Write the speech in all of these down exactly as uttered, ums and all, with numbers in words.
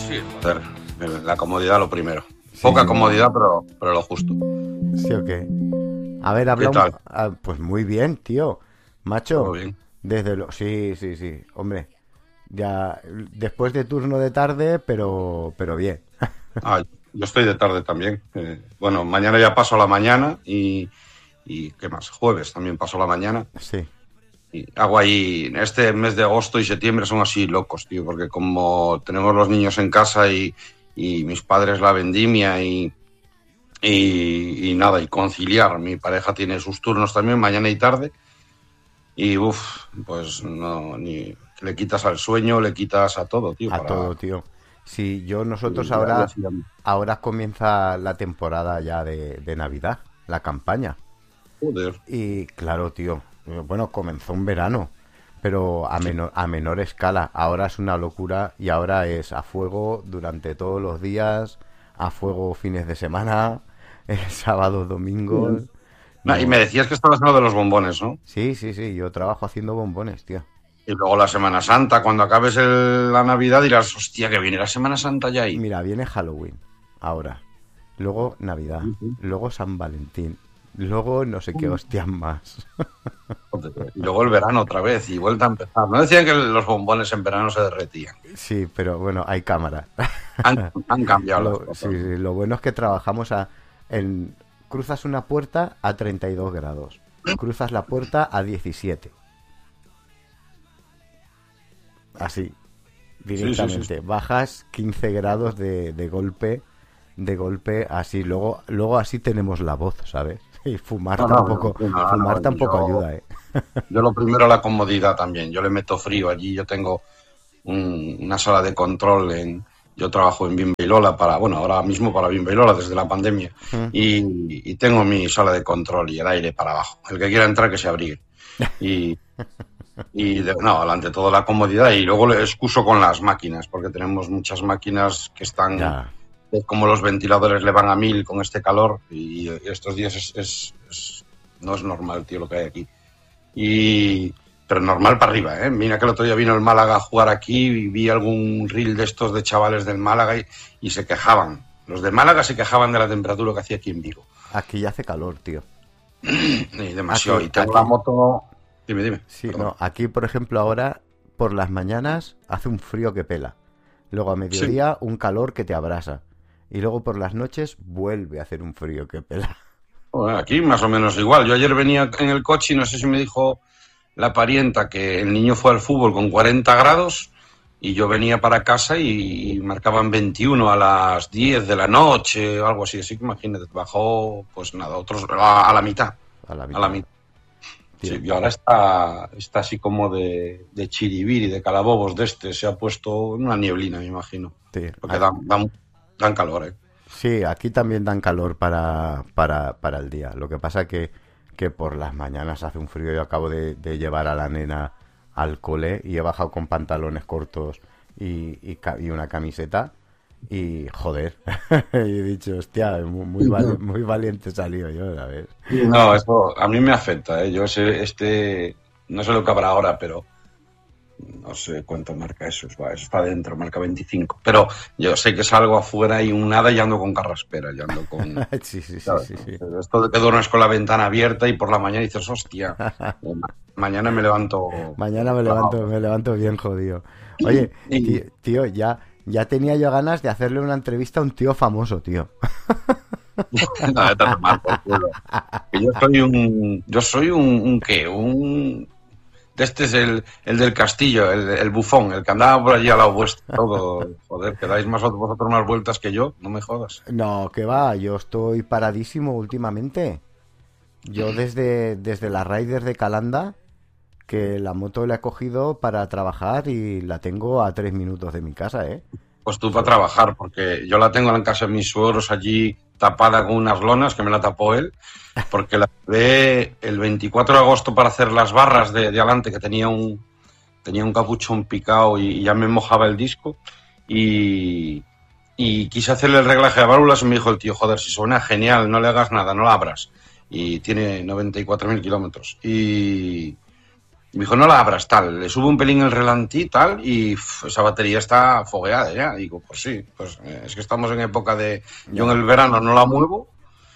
Sí, joder, la comodidad lo primero. Sí. Poca comodidad, pero, pero lo justo. Sí, o qué. A ver, habla ¿Qué tal? un... ah, pues muy bien, tío. Macho. Todo bien. Desde lo... Sí, sí, sí. Hombre, ya después de turno de tarde, pero, pero bien. Ah, yo estoy de tarde también. Eh, bueno, mañana ya paso la mañana y, y ¿qué más? Jueves también paso la mañana. Sí. Y hago ahí, este mes de agosto y septiembre son así locos, tío, porque como tenemos los niños en casa y, y mis padres la vendimia y, y, y nada, y conciliar. Mi pareja tiene sus turnos también, mañana y tarde. Y uff, pues no, ni le quitas al sueño, le quitas a todo, tío. A para... todo, tío. Sí, yo, nosotros Sí, ahora, ya, ya, ya. ahora comienza la temporada ya de, de Navidad, la campaña. Joder. Y claro, tío, bueno, comenzó un verano, pero a menor, a menor escala. Ahora es una locura y ahora es a fuego durante todos los días, a fuego fines de semana, eh, sábados, domingos. No, No. y me decías que estabas en lo de los bombones, ¿no? Sí, sí, sí, yo trabajo haciendo bombones, tío. Y luego la Semana Santa, cuando acabes el- la Navidad dirás, hostia, que viene la Semana Santa ya ahí. Mira, viene Halloween ahora, luego Navidad, Uh-huh. luego San Valentín, luego no sé qué hostias más. Joder, y luego el verano otra vez y vuelta a empezar. No decían que los bombones en verano se derretían. Sí, pero bueno, hay cámara. Han, han cambiado las Lo, cosas. sí, sí, lo bueno es que trabajamos a... En, cruzas una puerta a treinta y dos grados, cruzas la puerta a diecisiete. Así, directamente. Sí, sí, sí. Bajas quince grados de, de golpe, de golpe, así. Luego, luego así tenemos la voz, ¿sabes? Y fumar No, no, tampoco, no, no, fumar no, tampoco yo- ayuda, ¿eh? Yo lo primero la comodidad también. Yo le meto frío allí. Yo tengo un- una sala de control en... Yo trabajo en Bimba y Lola para, bueno, ahora mismo para Bimba y Lola desde la pandemia. Y, y tengo mi sala de control y el aire para abajo. El que quiera entrar que se abrigue. Y, y de- no, ante todo la comodidad y luego le excuso con las máquinas, porque tenemos muchas máquinas que están, Ya. eh, como los ventiladores le van a mil con este calor y estos días es, es- es- no es normal, tío, lo que hay aquí. Y, pero normal para arriba, ¿eh? Mira que el otro día vino el Málaga a jugar aquí y vi algún reel de estos de chavales del Málaga y, y se quejaban. Los de Málaga se quejaban de la temperatura que hacía aquí en Vigo. Aquí ya hace calor, tío. Y demasiado. Aquí- y tengo aquí- la moto... Dime, dime. Sí, Perdón. no, aquí por ejemplo ahora por las mañanas hace un frío que pela. Luego a mediodía un calor que te abrasa. Y luego por las noches vuelve a hacer un frío que pela. Bueno, aquí más o menos igual. Yo ayer venía en el coche y no sé si me dijo la parienta que el niño fue al fútbol con cuarenta grados y yo venía para casa y marcaban veintiuno a las diez de la noche o algo así. Así que imagínate, bajó pues nada, otros a, a la mitad. A la A mitad. la mitad. Tío. Sí, y ahora está, está así como de, de chiribiri, de calabobos de este. Se ha puesto una nieblina, me imagino. Sí. Porque Ah, dan, dan, dan calor, ¿eh? sí, aquí también dan calor para, para, para el día. Lo que pasa que, que por las mañanas hace un frío. Yo acabo de, de llevar a la nena al cole y he bajado con pantalones cortos y, y, ca- y una camiseta. Y joder, y he dicho, hostia, muy, muy, vali- muy valiente salió yo, a ver. No, eso a mí me afecta, ¿eh? Yo sé, este, no sé lo que habrá ahora, pero no sé cuánto marca eso, eso está dentro, marca veinticinco. Pero yo sé que salgo afuera y un nada y ando con carraspera, y ando con... Sí, sí, sí, ¿sabes? sí, sí. Esto de que duermes con la ventana abierta y por la mañana dices, hostia, eh, ma- mañana me levanto... Mañana me levanto, me levanto bien jodido. Oye, Y- tío, tío, ya, ya tenía yo ganas de hacerle una entrevista a un tío famoso, tío. No, vete a tomar por culo. Que yo soy un... Yo soy un, un ¿qué? Un... De este es el, el del castillo, el, el bufón, el que andaba por allí al lado vuestro. Todo, joder, que dais más vosotros más vueltas que yo, no me jodas. No, que va, yo estoy paradísimo últimamente. Yo desde, desde la Raider de Calanda, que la moto la he cogido para trabajar y la tengo a tres minutos de mi casa, ¿eh? Pues tú para trabajar, porque yo la tengo en casa de mis suegros allí tapada con unas lonas, que me la tapó él, porque la llevé el veinticuatro de agosto para hacer las barras de, de adelante, que tenía un, tenía un capuchón picado y, y ya me mojaba el disco, y, y quise hacerle el reglaje de válvulas y me dijo el tío, joder, si suena genial, no le hagas nada, no la abras. Y tiene noventa y cuatro mil kilómetros. Y... me dijo, no la abras, tal, le subo un pelín el relantí, tal, y uf, esa batería está fogueada ya. Digo, pues sí, pues eh, es que estamos en época de... Yo en el verano no la muevo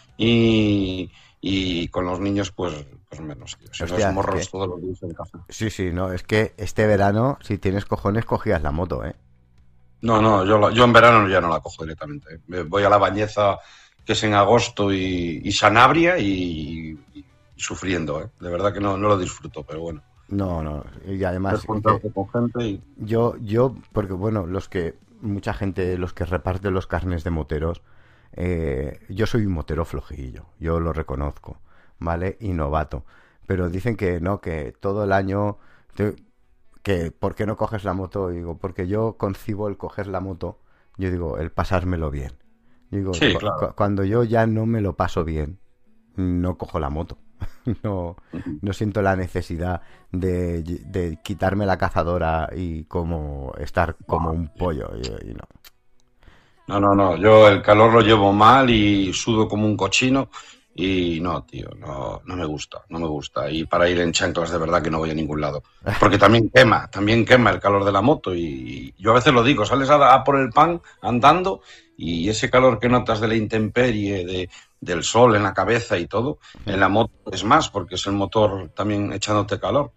y, y con los niños, pues, pues menos. Tío. Si Hostia, los morros que... todos los días en casa. Sí, sí, no, es que este verano, si tienes cojones, cogías la moto, ¿eh? No, no, yo, la, yo en verano ya no la cojo directamente. Voy a la Bañeza, que es en agosto, y, y Sanabria, y, y, y sufriendo, ¿eh? De verdad que no, no lo disfruto, pero bueno. No, no, y además con gente y... yo, yo, porque bueno, los que, mucha gente, los que reparten los carnes de moteros, eh, yo soy un motero flojillo, yo lo reconozco, ¿vale? Y novato, pero dicen que no, que todo el año, te, que ¿por qué no coges la moto? Y digo, porque yo concibo el coger la moto, yo digo, el pasármelo bien. Yo digo, sí, cu claro. cuando yo ya no me lo paso bien, no cojo la moto. No, no siento la necesidad de, de quitarme la cazadora y como estar como un pollo y, y no. No, no, no, yo el calor lo llevo mal y sudo como un cochino y no, tío, no, no me gusta, no me gusta. Y para ir en chanclas de verdad que no voy a ningún lado. Porque también quema, también quema el calor de la moto y yo a veces lo digo, sales a, a por el pan andando y ese calor que notas de la intemperie, de, del sol en la cabeza y todo, en la moto es más porque es el motor también echándote calor.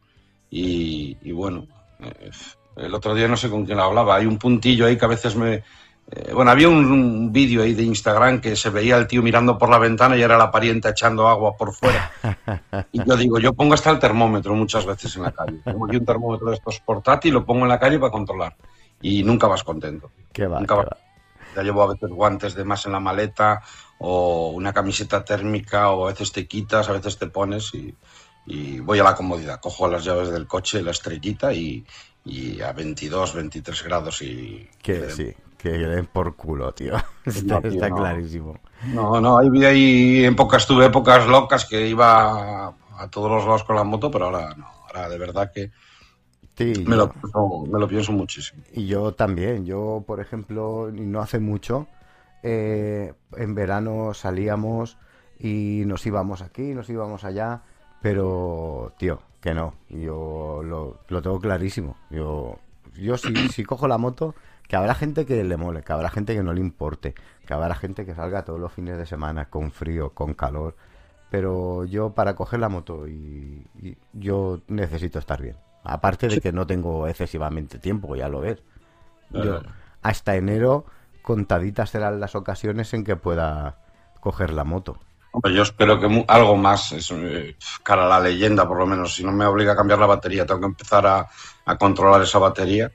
Y, y bueno, eh, el otro día no sé con quién hablaba, hay un puntillo ahí que a veces me... Eh, bueno, había un, un vídeo ahí de Instagram que se veía al tío mirando por la ventana y era la parienta echando agua por fuera. Y yo digo, yo pongo hasta el termómetro muchas veces en la calle. Tengo aquí un termómetro de estos portátil, lo pongo en la calle para controlar. Y nunca vas contento. ¿Qué va, nunca qué vas... va? Ya llevo a veces guantes de más en la maleta o una camiseta térmica o a veces te quitas, a veces te pones y, y voy a la comodidad. Cojo las llaves del coche, la estrellita y, y a veintidós, veintitrés grados y... Que sí, que le den por culo, tío. Está, no, tío, está no. clarísimo. No, no, ahí, ahí en pocas tuve épocas locas que iba a, a todos los lados con la moto, pero ahora no, ahora de verdad que Sí, me, yo, lo pienso, me lo pienso muchísimo. y yo también. Yo, por ejemplo, y no hace mucho, eh, en verano salíamos y nos íbamos aquí, nos íbamos allá, pero, tío, que no. Yo lo, lo tengo clarísimo. Yo, yo si, si cojo la moto, que habrá gente que le mole, que habrá gente que no le importe, que habrá gente que salga todos los fines de semana con frío, con calor, pero yo para coger la moto y, y yo necesito estar bien. Aparte de Sí. que no tengo excesivamente tiempo, ya lo ves. Yo Eh, hasta enero contaditas serán las ocasiones en que pueda coger la moto. hombre, yo espero que mu- algo más, es, eh, cara a la leyenda por lo menos, si no me obliga a cambiar la batería, tengo que empezar a, a controlar esa batería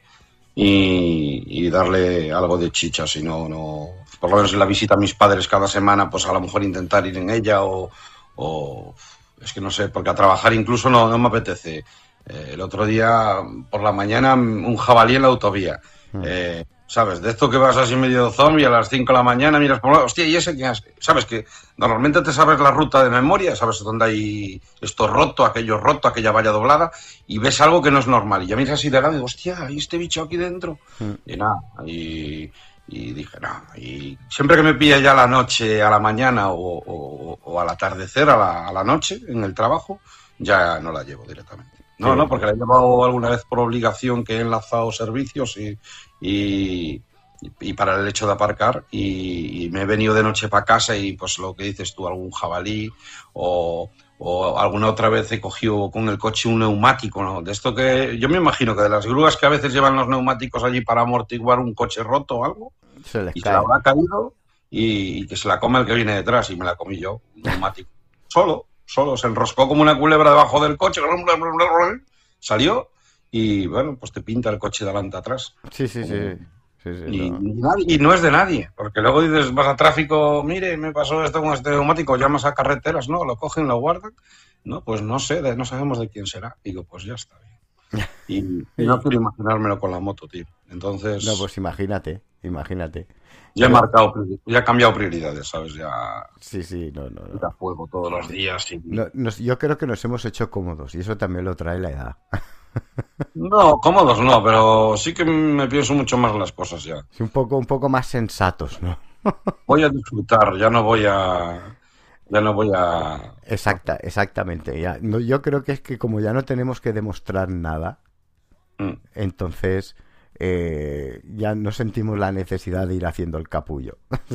y, y darle algo de chicha, si no, no, por lo menos en la visita a mis padres cada semana, pues a lo mejor intentar ir en ella o, o es que no sé, porque a trabajar incluso no, no me apetece. Eh, el otro día por la mañana un jabalí en la autovía. Eh, ¿Sabes? De esto que vas así medio zombie a las cinco de la mañana, miras por un lado, hostia, ¿y ese qué hace? ¿Sabes? Que normalmente te sabes la ruta de memoria, sabes dónde hay esto roto, aquello roto, aquella valla doblada, y ves algo que no es normal. Y ya miras así de lado y digo, hostia, ¿hay este bicho aquí dentro? Y nada, y, y dije, nada. Y siempre que me pilla ya a la noche, a la mañana o, o, o al atardecer, a la, a la noche, en el trabajo, ya no la llevo directamente. No, Sí. no, porque la he llevado alguna vez por obligación que he enlazado servicios y, y, y para el hecho de aparcar y, y me he venido de noche para casa y pues lo que dices tú, algún jabalí o, o alguna otra vez he cogido con el coche un neumático, ¿no? De esto que yo me imagino que de las grúas que a veces llevan los neumáticos allí para amortiguar un coche roto o algo Se les y se cae. la habrá caído y, y que se la come el que viene detrás y me la comí yo, un neumático. Solo, solo, se enroscó como una culebra debajo del coche, salió y bueno, pues te pinta el coche delante atrás. Sí, sí, sí. Sí, sí, Y, no. y nadie- y no es de nadie, porque luego dices, vas a tráfico, mire, me pasó esto con este neumático, llamas a carreteras, no, lo cogen, lo guardan, no, pues no sé, de- no sabemos de quién será. Digo, pues ya está bien. Y, y no quiero imaginármelo con la moto, tío. Entonces, No, pues imagínate, imagínate. ya he Pero- marcado, priori- ya he cambiado prioridades, ¿sabes? Ya Sí, sí, no, no, ir a no. fuego todos los días. Y... No, nos- yo creo que nos hemos hecho cómodos y eso también lo trae la edad. No, cómodos no, pero sí que me pienso mucho más las cosas ya. Sí, un poco, un poco más sensatos, ¿no? Voy a disfrutar, ya no voy a... ya no voy a... Exacta, exactamente. Ya, no, yo creo que es que como ya no tenemos que demostrar nada, Mm. entonces eh, ya no sentimos la necesidad de ir haciendo el capullo.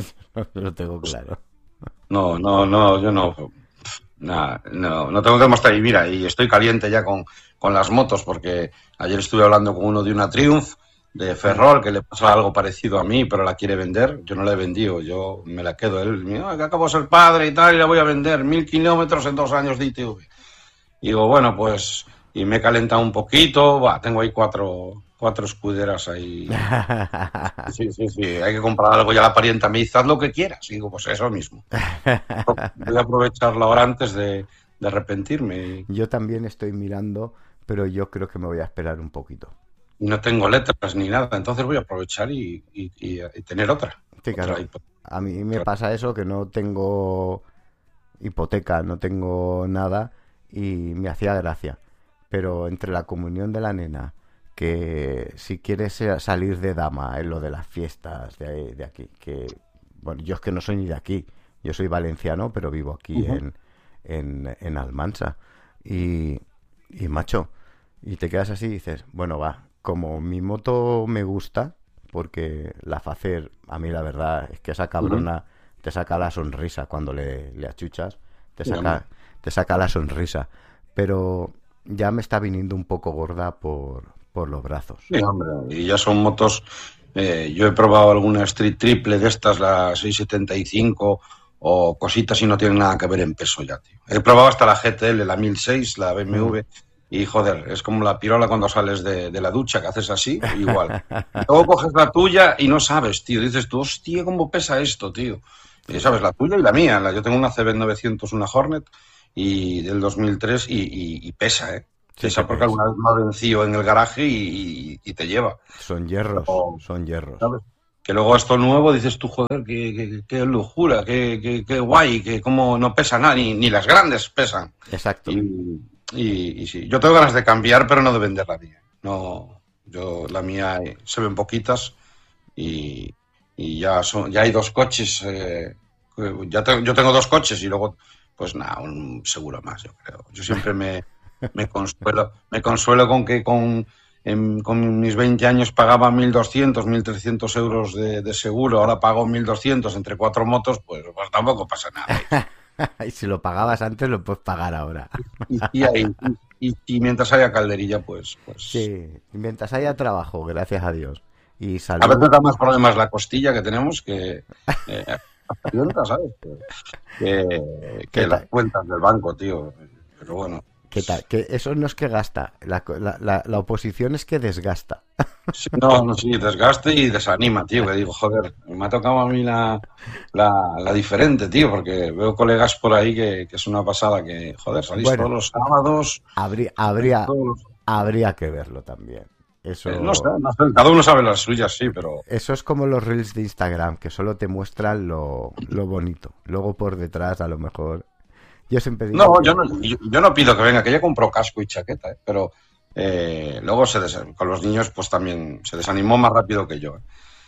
Lo tengo claro. No, no, no, yo no. Nah, no, no tengo que mostrar. Y mira, y estoy caliente ya con, con las motos, porque ayer estuve hablando con uno de una Triumph de Ferrol, que le pasa algo parecido a mí, pero la quiere vender. Yo no la he vendido, yo me la quedo. Él me dice, "Ah, que acabo de ser padre y tal, y la voy a vender. Mil kilómetros en dos años de I T V". Y digo, bueno, pues, y me he calentado un poquito. Bah, tengo ahí cuatro, cuatro escuderas ahí. Sí, sí, sí, hay que comprar algo. Ya la parienta me dice, haz lo que quieras. Y digo, pues eso mismo. Voy a aprovecharlo ahora antes de, de arrepentirme. Yo también estoy mirando, pero yo creo que me voy a esperar un poquito. Y no tengo letras ni nada, entonces voy a aprovechar y, y, y, y tener otra. Sí, claro. Otra hipo- A mí me claro. pasa eso, que no tengo hipoteca, no tengo nada y me hacía gracia. Pero entre la comunión de la nena, que si quieres eh, salir de dama en lo de las fiestas de, de aquí, que bueno, yo es que no soy ni de aquí, yo soy valenciano, pero vivo aquí Ujú. en, en, en Almansa. Y, y macho, y te quedas así y dices, bueno, va, como mi moto me gusta, porque la Facer, a mí la verdad es que esa Ujú. cabrona te saca la sonrisa cuando le, le achuchas, te Sí, hombre. saca, te saca la sonrisa, pero ya me está viniendo un poco gorda por, por los brazos. Sí, hombre. Y ya son motos. Eh, yo he probado alguna Street Triple de estas, la seiscientos setenta y cinco o cositas y no tienen nada que ver en peso ya, tío. He probado hasta la G T L, la mil seis, la B M Mm. W, y joder, es como la pirola cuando sales de, de la ducha, que haces así, igual. Luego coges la tuya y no sabes, tío. Dices tú, hostia, ¿cómo pesa esto, tío? Y sabes, la tuya y la mía. La, yo tengo una C B novecientos, una Hornet, y del dos mil tres, y, y, y pesa, ¿eh? Sí que Pesa porque pesa. alguna vez me ha vencido en el garaje y, y, y te lleva. Son hierros, Pero, son hierros. ¿sabes? Que luego esto nuevo dices tú, joder, qué, qué, qué lujura, qué, qué, qué guay, que como no pesa nada, ni, ni las grandes pesan. Exacto. Y, y, y sí, yo tengo ganas de cambiar, pero no de vender la mía. No, yo la mía eh, se ven poquitas y, y ya son, ya hay dos coches. Eh, ya te- yo tengo dos coches y luego, pues nada, un seguro más, yo creo. Yo siempre me, me consuelo, me consuelo con que con, en- con mis veinte años pagaba mil doscientos, mil trescientos euros de, de seguro, ahora pago mil doscientos entre cuatro motos, pues, pues tampoco pasa nada. Y si lo pagabas antes, lo puedes pagar ahora. Y, y, hay- y- y mientras haya calderilla, pues, pues Sí, mientras haya trabajo, gracias a Dios. Y a salud. veces da más problemas la costilla que tenemos que eh, las parientas, ¿sabes? Que, que, ¿Qué que las tal? cuentas del banco, tío. Pero bueno, ¿Qué tal? Que eso no es que gasta. La, co- la, la, la oposición es que desgasta. sí, no, no, sí, desgaste y desanima, tío. Que digo, joder, me ha tocado a mí la, la, la diferente, tío, porque veo colegas por ahí que, que es una pasada, que, joder, salís Bueno, todos los sábados, habría, habría, todos los- habría que verlo también. eh, no sé, Eso, no sé, cada uno sabe las suyas, sí, pero eso es como los reels de Instagram, que solo te muestran lo, lo bonito. Luego por detrás, a lo mejor. Yo siempre digo no, que yo no, yo, yo no pido que venga, que ella compró casco y chaqueta, ¿eh? Pero eh, luego se des- con los niños pues también se desanimó más rápido que yo. ¿Eh?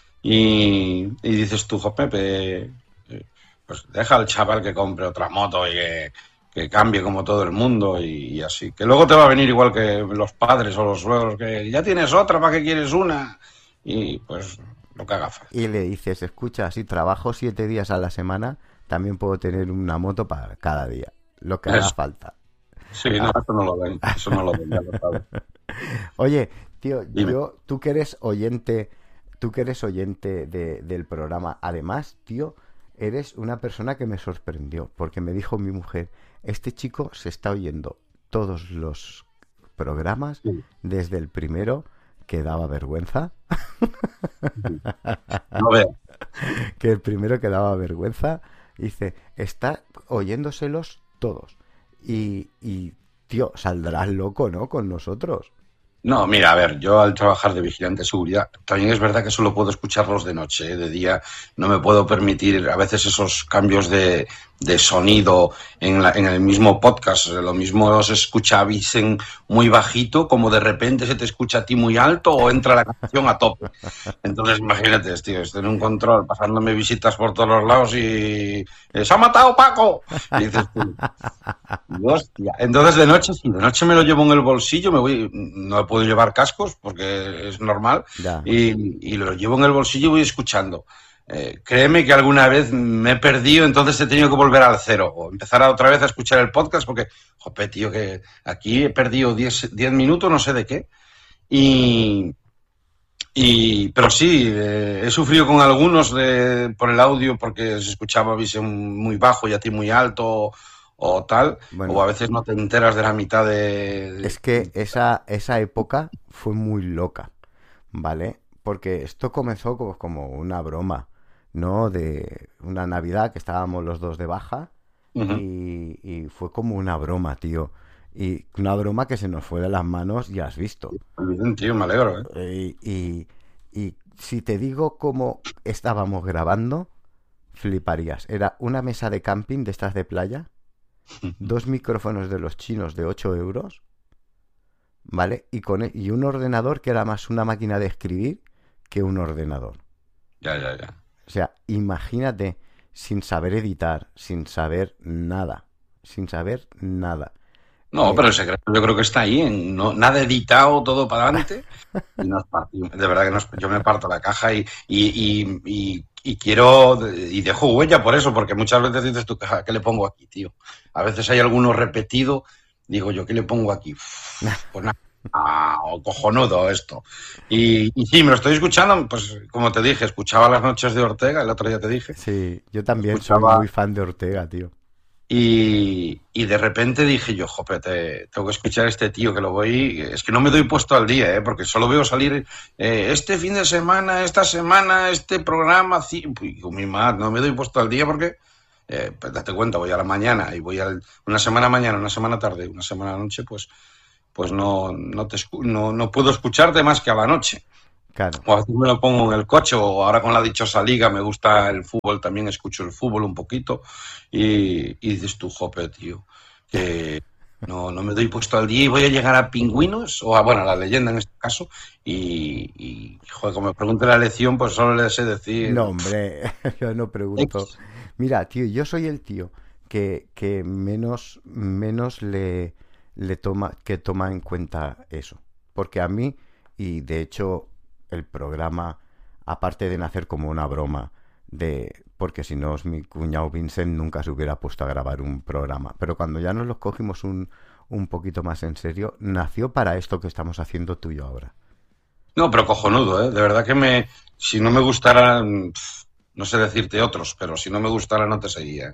Y, y dices tú, jo, Pepe, eh, pues deja al chaval que compre otra moto y que, que cambie como todo el mundo y, y así. Que luego te va a venir igual que los padres o los suegros, que ya tienes otra, ¿para qué quieres una? Y pues lo que haga falta. y le dices, escucha, si trabajo siete días a la semana, también puedo tener una moto para cada día, lo que haga Eso. falta. Sí, no, eso no lo ven, eso no lo ven, ya lo sabes. Oye, tío, Dime. yo, tú que eres oyente, tú que eres oyente de- del programa, además, tío, eres una persona que me sorprendió, porque me dijo mi mujer, este chico se está oyendo todos los programas, Sí, desde el primero, que daba vergüenza, sí. No veas. que el primero que daba vergüenza, dice, está oyéndoselos todos. Y, y, tío, saldrás loco, ¿no? Con nosotros. No, mira, a ver, yo al trabajar de vigilante de seguridad, también es verdad que solo puedo escucharlos de noche, ¿eh? De día no me puedo permitir a veces esos cambios de, de sonido en, la, en el mismo podcast. Lo mismo se escucha a Vicen muy bajito, como de repente se te escucha a ti muy alto o entra la canción a tope. Entonces imagínate, tío, estoy en un control pasándome visitas por todos los lados y ¡se ha matado Paco! Y dices tú, hostia. Entonces de noche, sí, de noche me lo llevo en el bolsillo, me voy, no puedo llevar cascos porque es normal, y, y lo llevo en el bolsillo y voy escuchando. Eh, créeme que alguna vez me he perdido, entonces he tenido que volver al cero o empezar a otra vez a escuchar el podcast porque, jope, tío, que aquí he perdido diez minutos, no sé de qué. Y, y pero sí, eh, he sufrido con algunos de, por el audio porque se escuchaba a Vicen muy bajo y a ti muy alto o tal, bueno, o a veces no te enteras de la mitad de... Es que esa, esa época fue muy loca, ¿vale? Porque esto comenzó como, como una broma, ¿no? De una Navidad que estábamos los dos de baja, uh-huh. y, y fue como una broma, tío. Y una broma que se nos fue de las manos, ya has visto. Bien, tío, me alegro, ¿eh? Y, y, y si te digo cómo estábamos grabando, fliparías. Era una mesa de camping de estas de playa, dos micrófonos de los chinos de ocho euros, ¿vale? Y, con, y un ordenador que era más una máquina de escribir que un ordenador. Ya, ya, ya. O sea, imagínate, sin saber editar, sin saber nada, sin saber nada. No, eh, pero el secreto yo creo que está ahí, en no, nada editado, todo para adelante. Y nos partimos, de verdad que nos, yo me parto la caja y, y, y, y, y quiero, y dejo huella por eso, porque muchas veces dices tú, ¿qué le pongo aquí, tío? A veces hay alguno repetido, digo yo, ¿qué le pongo aquí? Pues nada. Ah, cojonudo esto. Y, y sí, me lo estoy escuchando, pues como te dije, escuchaba Las Noches de Ortega, el otro día te dije. Sí, yo también escuchaba... soy muy fan de Ortega, tío. Y, y de repente dije yo, jope, te, tengo que escuchar a este tío que lo voy... Es que no me doy puesto al día, ¿eh? Porque solo veo salir eh, este fin de semana, esta semana, este programa... Sí, mi madre, no me doy puesto al día porque... Eh, pues date cuenta, voy a la mañana y voy a una semana mañana, una semana tarde, una semana noche, pues... pues no, no, te, no, no puedo escucharte más que a la noche. Claro. O a veces me lo pongo en el coche, o ahora con la dichosa liga me gusta el fútbol, también escucho el fútbol un poquito, y, y dices tú, jope, tío, que no, no me doy puesto al día y voy a llegar a Pingüinos, o a, bueno, a La Leyenda en este caso, y, y joder, como me pregunte la lección, pues solo le sé decir... No, hombre, yo no pregunto. Ex. Mira, tío, yo soy el tío que, que menos, menos le... le toma que toma en cuenta eso, porque a mí, y de hecho el programa, aparte de nacer como una broma de porque si no mi cuñado Vincent nunca se hubiera puesto a grabar un programa, pero cuando ya nos lo cogimos un, un poquito más en serio, nació para esto que estamos haciendo tú y yo ahora. No, pero cojonudo, ¿eh? De verdad que me si no me gustara, no sé decirte otros, pero si no me gustara no te seguía.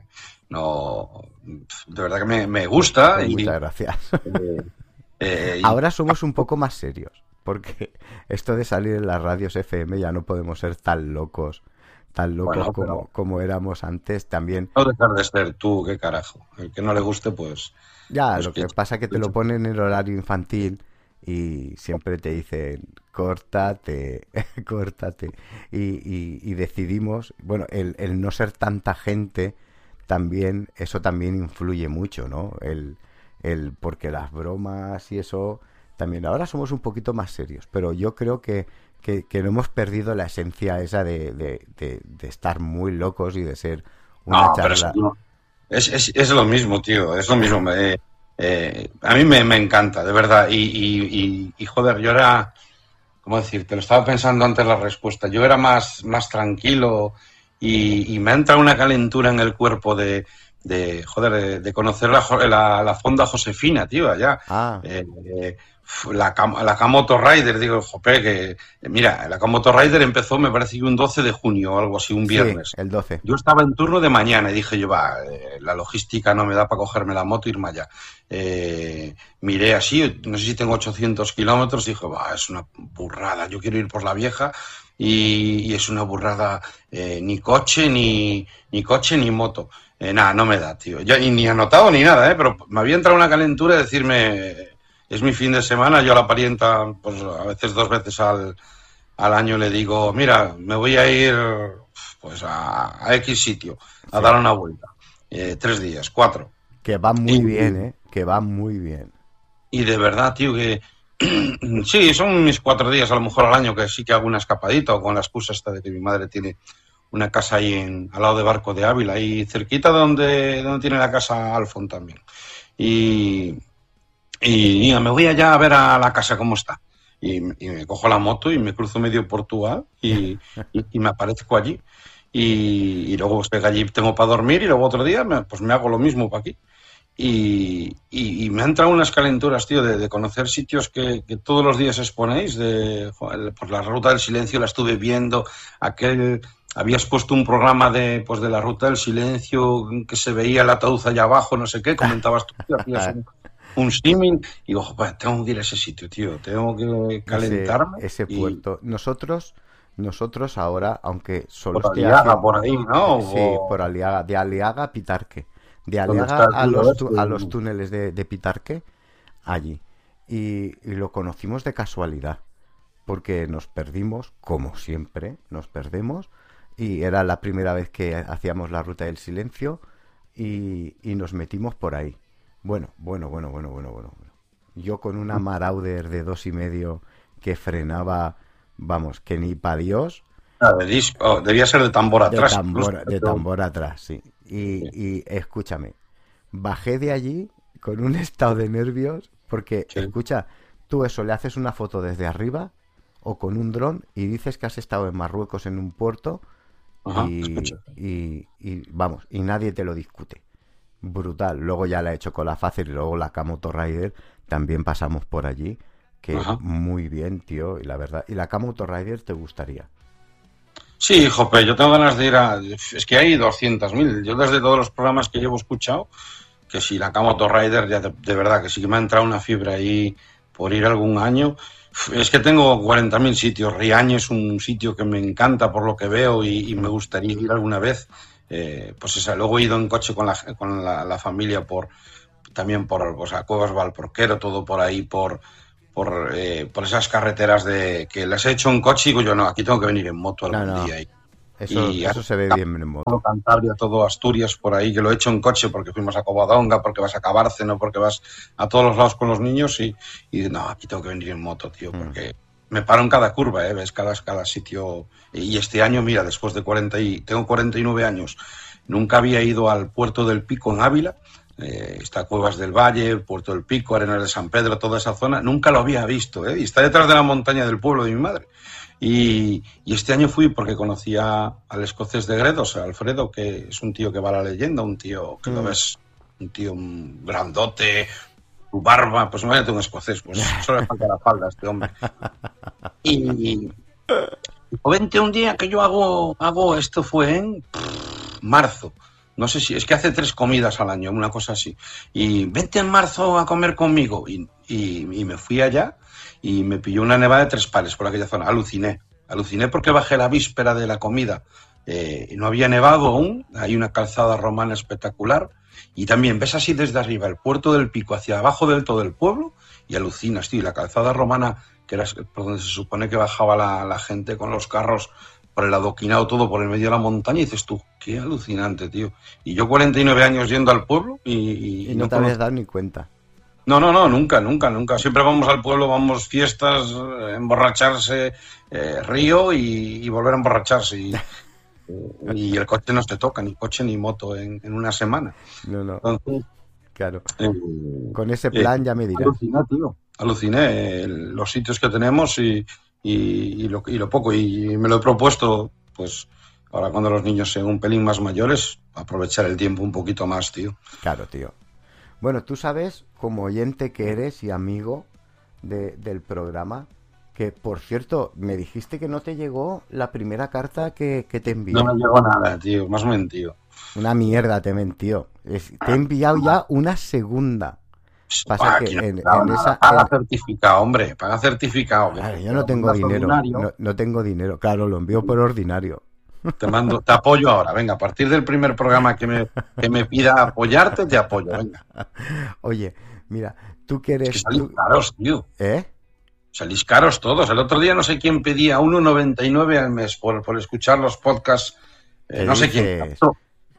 No, de verdad que me, me gusta. Pues y, muchas gracias. Eh, eh, y... Ahora somos un poco más serios, porque esto de salir en las radios F M ya no podemos ser tan locos, tan locos bueno, como, pero... como éramos antes también. No dejar de ser tú, qué carajo. El que no le guste, pues... Ya, pues lo que, que pasa es que te lo ponen en el horario infantil y siempre te dicen, córtate, córtate. Y, y, y decidimos, bueno, el, el no ser tanta gente... también eso también influye mucho, ¿no? El, el porque las bromas y eso también ahora somos un poquito más serios, pero yo creo que, que, que no hemos perdido la esencia esa de, de, de, de estar muy locos y de ser una no, charla. Pero no. es, es, es lo mismo, tío, es lo mismo. Eh, eh, a mí me, me encanta, de verdad. Y, y, y, y joder, yo era, ¿cómo decir? Te lo estaba pensando antes la respuesta. Yo era más, más tranquilo. Y, y me entra una calentura en el cuerpo de, de joder, de, de conocer la, la, la fonda Josefina, tío, allá. Ah. Eh, eh, la, la Kamoto Rider, digo, jope, que... Mira, la Kamoto Rider empezó, me parece que un doce de junio o algo así, un viernes. Sí, el doce. Yo estaba en turno de mañana y dije yo, va, eh, la logística no me da para cogerme la moto e irme allá. Eh, miré así, no sé si tengo ochocientos kilómetros, y dije, va, es una burrada, yo quiero ir por la vieja... Y, y es una burrada, eh, ni coche, ni, ni coche, ni moto. Eh, nada, no me da, tío. Yo, y ni anotado ni nada, ¿eh? Pero me había entrado una calentura de decirme, es mi fin de semana, yo a la parienta, pues a veces dos veces al, al año le digo, mira, me voy a ir pues a, a X sitio, a sí. dar una vuelta. eh, tres días, cuatro. Que va muy y, bien, ¿eh? Que va muy bien. Y de verdad, tío, que sí, son mis cuatro días a lo mejor al año que sí que hago una escapadita o con la excusa esta de que mi madre tiene una casa ahí en, al lado de Barco de Ávila, ahí cerquita de donde, donde tiene la casa Alfon también. Y, y mira, me voy allá a ver a la casa cómo está. Y, y me cojo la moto y me cruzo medio Portugal y, y, y me aparezco allí. Y, y luego pues, allí tengo para dormir y luego otro día me, pues me hago lo mismo para aquí. Y, y, y me han entrado unas calenturas, tío, de, de conocer sitios que, que todos los días exponéis. De, joder, pues la Ruta del Silencio la estuve viendo. Aquel, habías puesto un programa de, pues de la Ruta del Silencio que se veía el ataúd allá abajo, no sé qué. Comentabas tú, tío, hacías un, un símil. Y digo, joder, tengo que ir a ese sitio, tío. Tengo que calentarme. Ese, ese puerto. Y... Nosotros... Nosotros ahora, aunque solo por Aliaga, haciendo... por ahí, ¿no? Sí, o... por Aliaga, de Aliaga a Pitarque. De Aliaga a los, tu, a los túneles de, de Pitarque, allí. Y, y lo conocimos de casualidad, porque nos perdimos, como siempre, nos perdemos, y era la primera vez que hacíamos la Ruta del Silencio, y, y nos metimos por ahí. Bueno, bueno, bueno, bueno, bueno, bueno. Yo con una Marauder de dos y medio que frenaba... Vamos, que ni para Dios. Ah, de disco, oh, debía ser de tambor atrás. De tambor, de tambor atrás, sí. Y, sí. Y escúchame, bajé de allí con un estado de nervios, porque, sí. Escucha, tú eso, le haces una foto desde arriba o con un dron y dices que has estado en Marruecos en un puerto. Ajá, y, y, y vamos, y nadie te lo discute. Brutal. Luego ya la he hecho con la Facer y luego la Camoto Rider, también pasamos por allí. Que Ajá. Muy bien, tío, y la verdad. ¿Y la Camoto Rider te gustaría? Sí, jope, yo tengo ganas de ir a... Es que hay doscientos mil. Yo desde todos los programas que llevo escuchado, que si la Camoto Rider, ya de, de verdad, que sí que me ha entrado una fibra ahí por ir algún año. Es que tengo cuarenta mil sitios. Riaño es un sitio que me encanta por lo que veo y, y me gustaría ir alguna vez. Eh, pues esa, luego he ido en coche con la, con la, la familia por también por o sea, Cuevas Valporquero, todo por ahí, por... Por, eh, por esas carreteras de que las he hecho en coche y digo yo, no, aquí tengo que venir en moto algún no, no. día. Y, eso, y eso se ve bien en moto. Todo Cantabria, todo Asturias por ahí, que lo he hecho en coche porque fuimos a Covadonga, porque vas a Cabárceno, porque vas a todos los lados con los niños y, y no, aquí tengo que venir en moto, tío, porque mm. me paro en cada curva, ¿eh? Ves cada, cada sitio. Y este año, mira, después de cuarenta y tengo cuarenta y nueve años, nunca había ido al Puerto del Pico en Ávila. Eh, está Cuevas del Valle, Puerto del Pico, Arenas de San Pedro, toda esa zona, nunca lo había visto, ¿eh? Y está detrás de la montaña del pueblo de mi madre. Y, y este año fui porque conocía al escocés de Gredos, a Alfredo, que es un tío que va a la leyenda, un tío que mm. lo ves, un tío grandote, tu barba, pues imagínate un escocés, pues solo le falta la falda a este hombre. Y, y vente un día que yo hago, hago esto fue en pff, marzo. No sé si, es que hace tres comidas al año, una cosa así. Y vente en marzo a comer conmigo. Y, y, y me fui allá y me pilló una nevada de tres pares por aquella zona. Aluciné. Aluciné porque bajé la víspera de la comida. Eh, y no había nevado aún. Hay una calzada romana espectacular. Y también ves así desde arriba el Puerto del Pico hacia abajo del todo el pueblo y alucinas, tío. La calzada romana, que era por donde se supone que bajaba la, la gente con los carros, por el adoquinado todo por el medio de la montaña, y dices tú, qué alucinante, tío. Y yo cuarenta y nueve años yendo al pueblo y... Y, y no, no te habías dado ni cuenta. No, no, no, nunca, nunca, nunca. Siempre vamos al pueblo, vamos fiestas, emborracharse, eh, río y, y volver a emborracharse. Y, y el coche no te toca, ni coche ni moto en, en una semana. No, no. Entonces, claro. Eh, Con ese plan eh, ya me dirás. Aluciné, tío. Aluciné eh, los sitios que tenemos y... Y, y, lo, y lo poco, y me lo he propuesto, pues ahora cuando los niños sean un pelín más mayores, aprovechar el tiempo un poquito más, tío. Claro, tío. Bueno, tú sabes, como oyente que eres y amigo de, del programa, que por cierto, me dijiste que no te llegó la primera carta que, que te envié. No me llegó nada, tío, más mentido. Una mierda, te mentió. Es, te he enviado ya una segunda. Pasa que en, en esa paga en... certificado, hombre, paga certificado. Claro, yo no tengo dinero, no, no tengo dinero. Claro, lo envío por ordinario. Te mando, te apoyo ahora, venga, a partir del primer programa que me, que me pida apoyarte, te apoyo, venga. Oye, mira, tú que eres... Es que salís tú... caros, tío. ¿Eh? Salís caros todos. El otro día no sé quién pedía uno noventa y nueve al mes por, por escuchar los podcasts. Eh, no sé quién.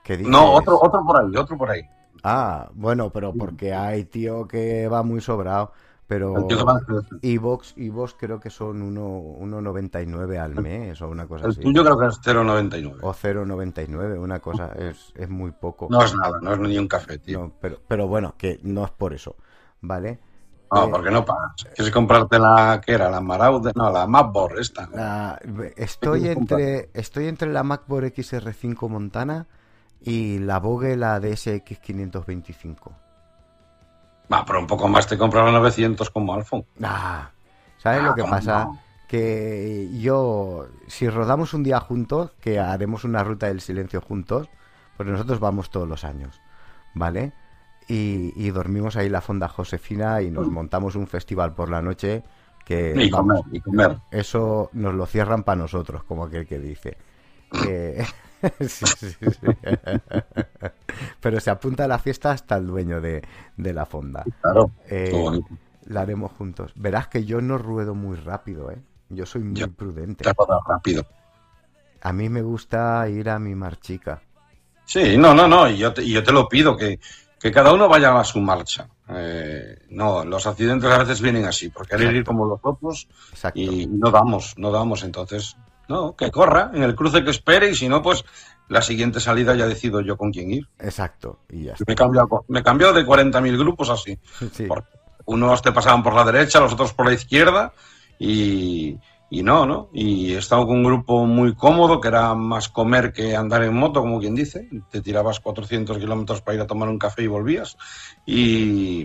¿Qué dices? No, otro, otro por ahí, otro por ahí. Ah, bueno, pero porque hay tío que va muy sobrado. Pero El tío que va- Evox, Evox creo que son uno uno noventa y nueve al mes o una cosa el así. tuyo creo que es cero coma noventa y nueve. O cero noventa y nueve, una cosa, es, es muy poco. No es nada, no es ni un café, tío. No, pero, pero bueno, que no es por eso, ¿vale? No, Eh, porque no pagas. ¿Quieres comprarte la, qué era? La Maraude, no, la Mapboard esta. la- estoy entre estoy entre la MacBook X R cinco Montana y la Vogue, la D S X quinientos veinticinco. Va, pero un poco más te compras la novecientos como Alfon. Ah, ¿sabes Ah, lo que ¿cómo pasa? no? Que yo, si rodamos un día juntos, que haremos una ruta del silencio juntos, pues nosotros vamos todos los años, ¿vale? Y, y dormimos ahí en la Fonda Josefina y nos montamos un festival por la noche que, Y comer, vamos, y comer. eso nos lo cierran para nosotros, como aquel que dice. Que- sí, sí, sí. Pero se apunta a la fiesta hasta el dueño de, de la fonda. Claro. Eh, Qué bonito. la haremos juntos. Verás que yo no ruedo muy rápido, ¿eh? Yo soy muy Ya. prudente. Te has rodado rápido. A mí me gusta ir a mi marchica. Sí, no, no, no. Y yo te, y yo te lo pido, que, que cada uno vaya a su marcha. Eh, no, los accidentes a veces vienen así, por querer ir Exacto. como los otros Exacto. y no damos, no damos. Entonces, no, que corra en el cruce que espere y si no, pues la siguiente salida ya decido yo con quién ir. Exacto. Y ya está. Me he cambiado, me he cambiado de cuarenta mil grupos así. Sí. Porque unos te pasaban por la derecha, los otros por la izquierda y, y no, ¿no? Y he estado con un grupo muy cómodo, que era más comer que andar en moto, como quien dice. Te tirabas cuatrocientos kilómetros para ir a tomar un café y volvías. Y,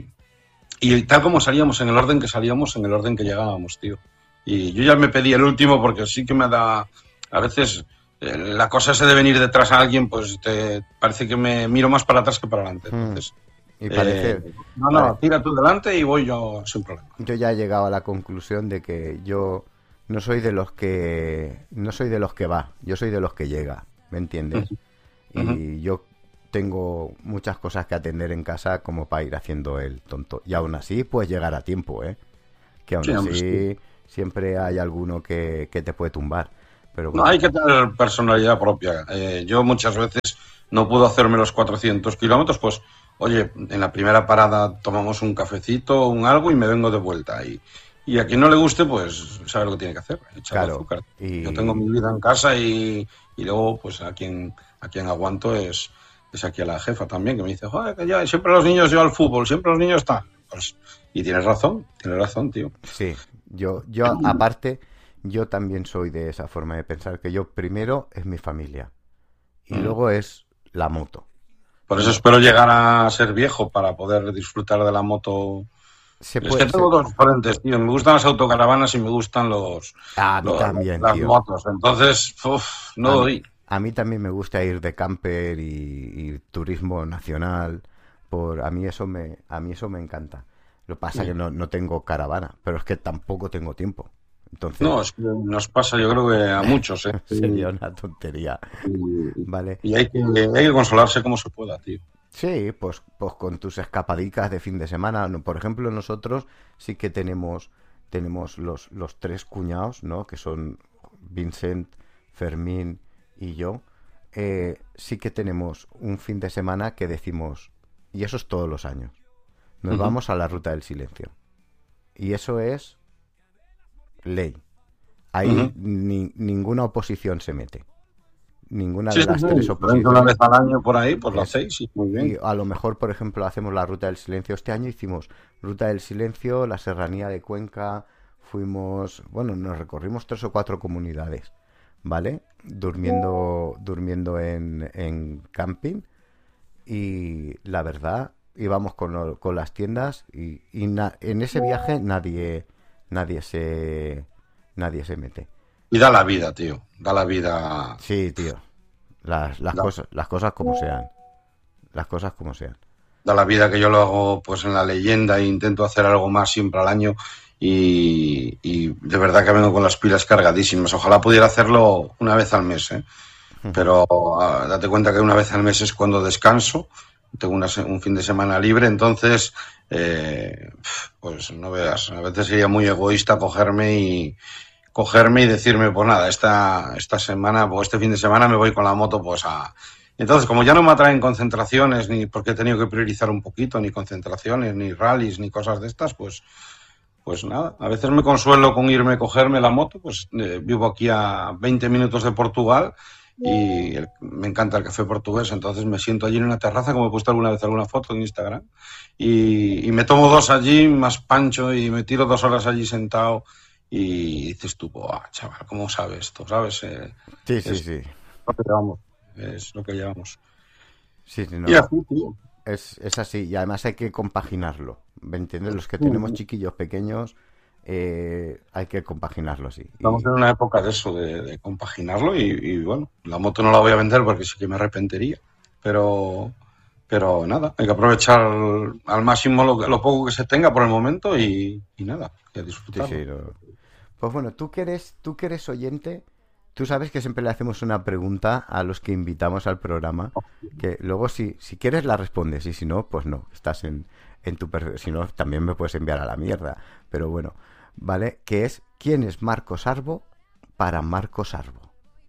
y tal como salíamos, en el orden que salíamos, en el orden que llegábamos, tío. Y yo ya me pedí el último porque sí que me da... A veces eh, la cosa ese de venir detrás a alguien, pues te parece que me miro más para atrás que para adelante. Entonces... Y parece... Eh, no, no, vale. tira tú delante y voy yo sin problema. Yo ya he llegado a la conclusión de que yo no soy de los que no soy de los que va, yo soy de los que llega, ¿me entiendes? Ujú. Y yo tengo muchas cosas que atender en casa como para ir haciendo el tonto. Y aún así puedes llegar a tiempo, ¿eh? Que aún Sí, hombre, así sí. siempre hay alguno que, que te puede tumbar. Pero No, bueno, hay que tener personalidad propia. Eh, yo muchas veces no puedo hacerme los cuatrocientos kilómetros, pues, oye, en la primera parada tomamos un cafecito, un algo y me vengo de vuelta. Y, y a quien no le guste, pues, sabe lo que tiene que hacer, echarle Claro, azúcar. y- Yo tengo mi vida en casa y, y luego, pues, a quien, a quien aguanto es, es aquí a la jefa también, que me dice, joder, que ya siempre los niños yo al fútbol, siempre los niños están. Pues, y tienes razón, tienes razón, tío. sí, yo, yo aparte, yo también soy de esa forma de pensar, que yo primero es mi familia y Mm. luego es la moto. Por eso espero llegar a ser viejo para poder disfrutar de la moto. Se Es puede, que tengo se- dos frentes, tío. Me gustan las autocaravanas y me gustan los, A mí los- también, las tío. motos. Entonces, uf, no A mí, doy. a mí también me gusta ir de camper y, y turismo nacional. Por, a mí eso me, a mí eso me encanta. Lo que pasa es que no, no tengo caravana, pero es que tampoco tengo tiempo. Entonces No, es que nos pasa, yo creo que a muchos, ¿eh? sería una tontería, Y, ¿vale? y hay, que, hay que consolarse como se pueda, tío. Sí, pues, pues con tus escapadicas de fin de semana. No, por ejemplo, nosotros sí que tenemos, tenemos los, los tres cuñados, ¿no? Que son Vincent, Fermín y yo. Eh, sí que tenemos un fin de semana que decimos, y eso es todos los años, nos Ujú. vamos a la Ruta del Silencio. Y eso es ley. Ahí Ujú. ni- ninguna oposición se mete. Ninguna Sí, de sí, las sí. tres Vente oposiciones. una vez al año por ahí, pues lo Eso. hacéis, sí, muy Y bien. a lo mejor, por ejemplo, hacemos la Ruta del Silencio. Este año hicimos Ruta del Silencio, la Serranía de Cuenca, fuimos, bueno, nos recorrimos tres o cuatro comunidades, ¿vale? Durmiendo, durmiendo en, en camping y la verdad, íbamos con, lo- con las tiendas y, y na- en ese viaje nadie, nadie se, nadie se mete. Y da la vida, tío. Da la vida. Sí, tío. Las, las Da, cosas, las cosas como sean. Las cosas como sean. da la vida que yo lo hago pues en la leyenda e intento hacer algo más siempre al año. Y, y de verdad que vengo con las pilas cargadísimas. Ojalá pudiera hacerlo una vez al mes, ¿eh? Pero ah, date cuenta que una vez al mes es cuando descanso, tengo una se- un fin de semana libre, entonces, eh, pues no veas, a veces sería muy egoísta cogerme y cogerme y decirme, pues nada, esta, esta semana o este fin de semana me voy con la moto pues a, Entonces, como ya no me atraen concentraciones, ni porque he tenido que priorizar un poquito, ni concentraciones, ni rallies, ni cosas de estas, pues, pues nada, a veces me consuelo con irme a cogerme la moto, pues eh, vivo aquí a veinte minutos de Portugal y el, me encanta el café portugués, entonces me siento allí en una terraza, como he puesto alguna vez alguna foto en Instagram, y, y me tomo dos allí, más pancho, y me tiro dos horas allí sentado, y dices tú, ¡buah, chaval, cómo sabes esto! ¿Sabes? Eh, Sí, sí, es sí. lo que llevamos, es lo que llevamos. Sí, sí, Y no. así, tío. Es, es así. Y además hay que compaginarlo. ¿Me entiendes? Los que tenemos chiquillos pequeños, eh, hay que compaginarlo, sí. Estamos Y en una época de eso, de, de compaginarlo y, y, bueno, la moto no la voy a vender porque sí que me arrepentiría, pero, pero nada, hay que aprovechar al máximo lo, lo poco que se tenga por el momento y, y nada, hay que sí, disfrutarlo. sí. No. Pues bueno, tú que eres, tú que eres oyente, tú sabes que siempre le hacemos una pregunta a los que invitamos al programa, que luego si, si quieres la respondes y si no, pues no, estás en, en tu perfil, si no, también me puedes enviar a la mierda, pero bueno, ¿vale? Que es, ¿quién es Marcos Arbo para Marcos Arbo?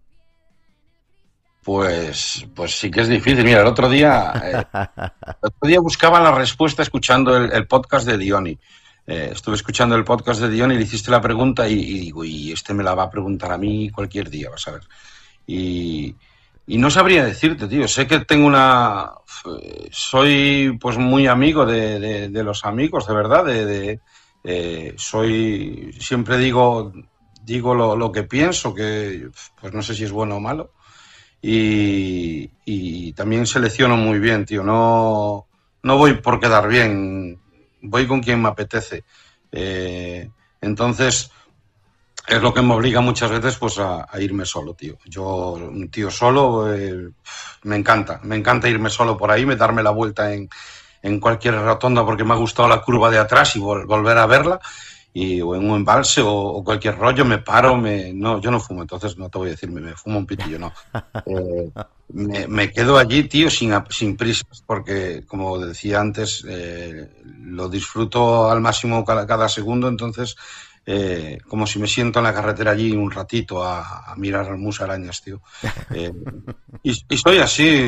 Pues, pues sí que es difícil. Mira, el otro día, eh, el otro día buscaba la respuesta escuchando el, el podcast de Diony. Eh, estuve escuchando el podcast de Diony y le hiciste la pregunta y, y digo, y este me la va a preguntar a mí cualquier día, vas a ver. Y, y no sabría decirte, tío. Sé que tengo una... Soy pues muy amigo de, de, de los amigos, de verdad. De, de eh, soy... Siempre digo, digo lo, lo que pienso, que pues no sé si es bueno o malo. Y, y también selecciono muy bien, tío. No, no voy por quedar bien, voy con quien me apetece. Eh, entonces, es lo que me obliga muchas veces pues a, a irme solo, tío. Yo, un tío solo, eh, me encanta. Me encanta irme solo por ahí, me darme la vuelta en, en cualquier rotonda porque me ha gustado la curva de atrás y vol- volver a verla. Y, o en un embalse o, o cualquier rollo, me paro, me... No, yo no fumo, entonces no te voy a decir, me, me fumo un pitillo, no. Eh, me, me quedo allí, tío, sin, sin prisas, porque, como decía antes, eh, lo disfruto al máximo cada, cada segundo, entonces, eh, como si me siento en la carretera allí un ratito a, a mirar musarañas, tío. Eh, y, y soy así,